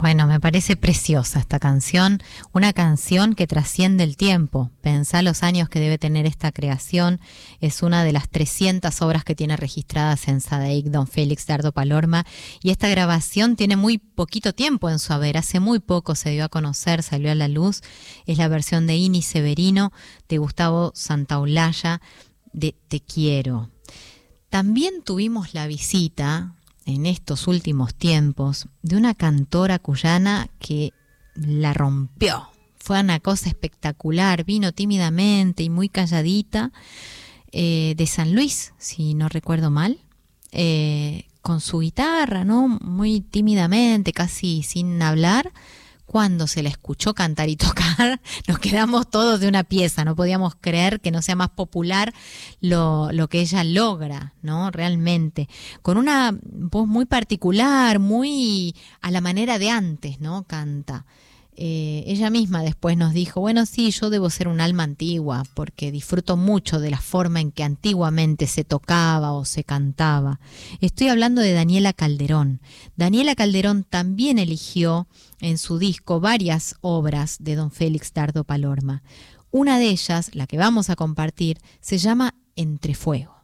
Bueno, me parece preciosa esta canción, una canción que trasciende el tiempo. Pensá los años que debe tener esta creación. Es una de las 300 obras que tiene registradas en Sadaic Don Félix Dardo Palorma, y esta grabación tiene muy poquito tiempo en su haber. Hace muy poco se dio a conocer, salió a la luz. Es la versión de Ini Severino, de Gustavo Santaolalla, de Te quiero. También tuvimos la visita en estos últimos tiempos de una cantora cuyana que la rompió. Fue una cosa espectacular, vino tímidamente y muy calladita, de San Luis, si no recuerdo mal, con su guitarra, ¿no? Muy tímidamente, casi sin hablar. Cuando se la escuchó cantar y tocar, nos quedamos todos de una pieza, no podíamos creer que no sea más popular lo que ella logra, ¿no? Realmente, con una voz muy particular, muy a la manera de antes, ¿no? Canta. Ella misma después nos dijo, bueno, sí, yo debo ser un alma antigua porque disfruto mucho de la forma en que antiguamente se tocaba o se cantaba. Estoy hablando de Daniela Calderón. Daniela Calderón también eligió en su disco varias obras de don Félix Dardo Palorma. Una de ellas, la que vamos a compartir, se llama Entre Fuego.